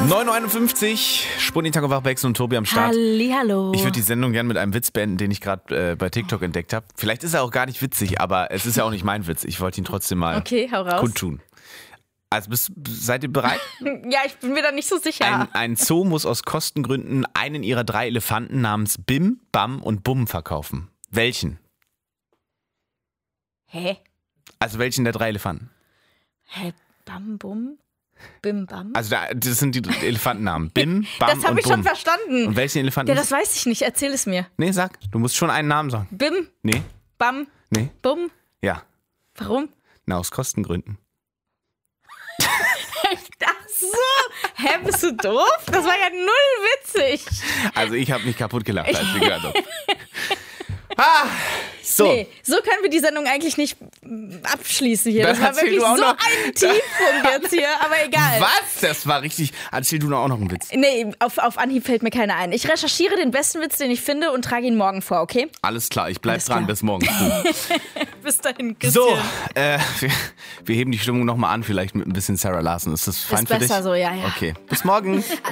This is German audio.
9:51 Uhr, Spuni Taco Wachbechs und Tobi am Start. Hallihallo. Ich würde die Sendung gerne mit einem Witz beenden, den ich gerade bei TikTok entdeckt habe. Vielleicht ist er auch gar nicht witzig, aber es ist ja auch nicht mein Witz. Ich wollte ihn trotzdem mal hau raus. kundtun. Also seid ihr bereit? Ja, ich bin mir da nicht so sicher. Ein Zoo muss aus Kostengründen einen ihrer 3 Elefanten namens Bim, Bam und Bum verkaufen. Welchen? Hä? Also welchen der 3 Elefanten? Hä? Bam, Bum? Bim, Bam? Also das sind die Elefantennamen. Bim, Bam und Bum. Das habe ich schon verstanden. Und welchen Elefanten? Ja, das weiß ich nicht. Erzähl es mir. Nee, sag. Du musst schon einen Namen sagen. Bim, Nee, Bam, nee, Bum. ja. Warum? Na, aus Kostengründen. Ach so. Hä, bist du doof? Das war ja null witzig. Also ich habe mich kaputt gelacht, als ich gehört habe. So. Nee, so können wir die Sendung eigentlich nicht abschließen hier. Das war erzähl wirklich du auch so noch. ein Tiefpunkt jetzt hier, aber egal. Was? Das war richtig. Erzähl du auch noch einen Witz. Nee, auf Anhieb fällt mir keiner ein. Ich recherchiere den besten Witz, den ich finde und trage ihn morgen vor, okay? Alles klar, ich bleib Alles dran klar. bis morgen. Bis dahin, Küsschen. So, wir heben die Stimmung nochmal an, vielleicht mit ein bisschen Sarah Larson. Ist das fein Ist für dich? besser so, ja. Okay, bis morgen.